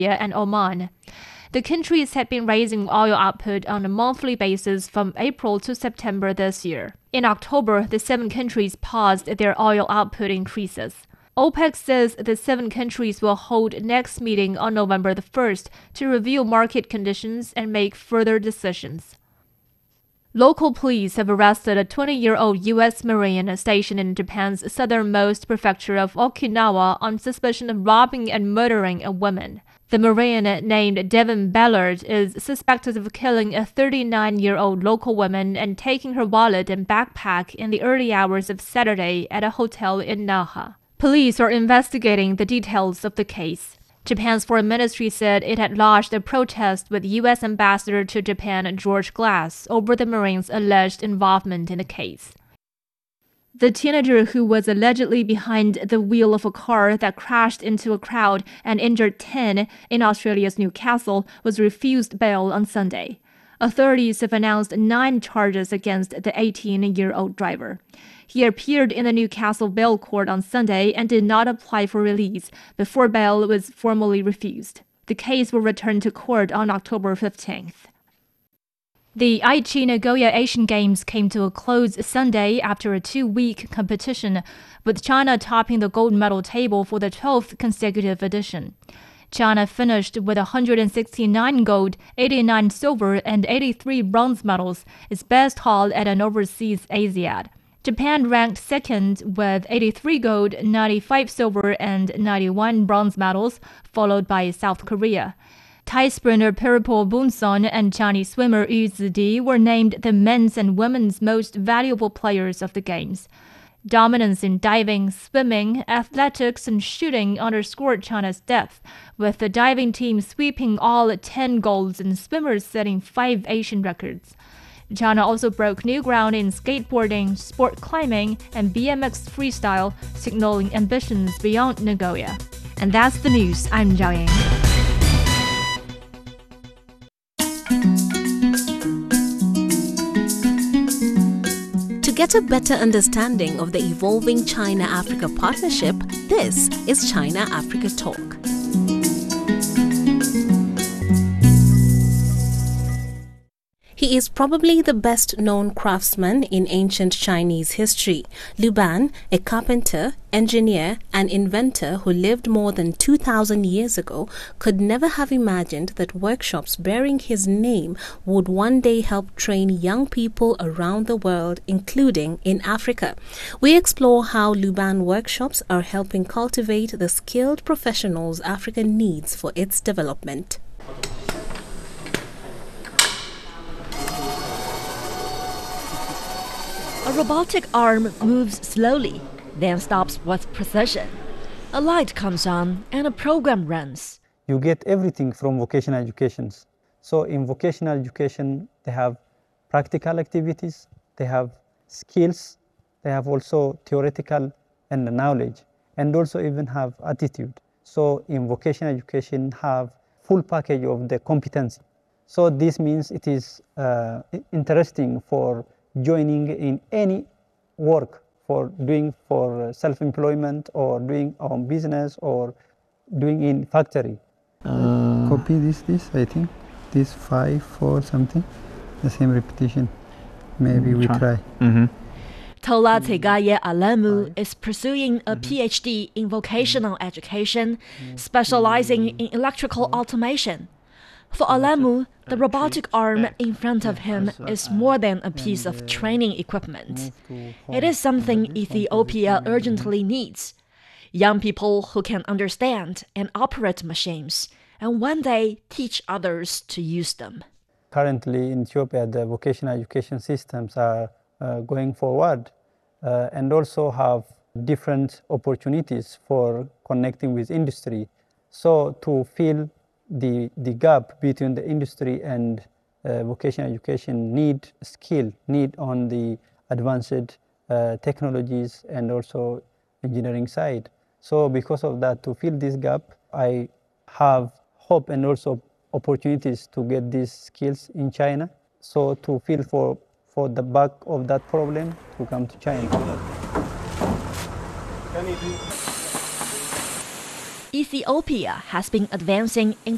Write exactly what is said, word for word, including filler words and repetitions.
and Oman. The countries had been raising oil output on a monthly basis from April to September this year. In October, the seven countries paused their oil output increases. OPEC says the seven countries will hold next meeting on November the first to review market conditions and make further decisions. Local police have arrested a twenty-year-old U S Marine stationed in Japan's southernmost prefecture of Okinawa on suspicion of robbing and murdering a woman. The Marine, named Devin Ballard, is suspected of killing a thirty-nine-year-old local woman and taking her wallet and backpack in the early hours of Saturday at a hotel in Naha. Police are investigating the details of the case. Japan's foreign ministry said it had lodged a protest with U S Ambassador to Japan George Glass over the Marine's alleged involvement in the case. The teenager who was allegedly behind the wheel of a car that crashed into a crowd and injured ten in Australia's Newcastle was refused bail on Sunday. Authorities have announced nine charges against the eighteen-year-old driver. He appeared in the Newcastle bail court on Sunday and did not apply for release before bail was formally refused. The case will return to court on October fifteenth. The Aichi Nagoya Asian Games came to a close Sunday after a two-week competition, with China topping the gold medal table for the twelfth consecutive edition. China finished with one hundred sixty-nine gold, eighty-nine silver, and eighty-three bronze medals, its best haul at an overseas Asiad. Japan ranked second with eighty-three gold, ninety-five silver, and ninety-one bronze medals, followed by South Korea. Thai sprinter Pirapol Bunson and Chinese swimmer Yu Zidi were named the men's and women's most valuable players of the Games. Dominance in diving, swimming, athletics, and shooting underscored China's depth, with the diving team sweeping all ten golds and swimmers setting five Asian records. China also broke new ground in skateboarding, sport climbing, and B M X freestyle, signaling ambitions beyond Nagoya. And that's the news. I'm Zhao Yang. To get a better understanding of the evolving China-Africa partnership, this is China-Africa Talk. He is probably the best-known craftsman in ancient Chinese history. Liu Ban, a carpenter, engineer, and inventor who lived more than two thousand years ago, could never have imagined that workshops bearing his name would one day help train young people around the world, including in Africa. We explore how Liu Ban workshops are helping cultivate the skilled professionals Africa needs for its development. A robotic arm moves slowly, then stops with precision. A light comes on and a program runs. You get everything from vocational education. So in vocational education, they have practical activities, they have skills, they have also theoretical and knowledge, and also even have attitude. So in vocational education, have full package of the competency. So this means it is uh, interesting for joining in any work, for doing for self-employment or doing on business or doing in factory. Uh, Copy this, this, I think, this five, four, something, the same repetition. Maybe we try. try. Mm-hmm. Tola Tegaye Alemu is pursuing a P H D in vocational education, specializing in electrical automation. For Alemu, the robotic arm in front of him is more than a piece of training equipment. It is something Ethiopia urgently needs. Young people who can understand and operate machines, and one day teach others to use them. Currently in Ethiopia, the vocational education systems are uh, going forward uh, and also have different opportunities for connecting with industry. So to fill the, the gap between the industry and uh, vocational education need skill, need on the advanced uh, technologies and also engineering side. So because of that, to fill this gap, I have hope and also opportunities to get these skills in China. So to fill for, for the back of that problem, to come to China. Ethiopia has been advancing in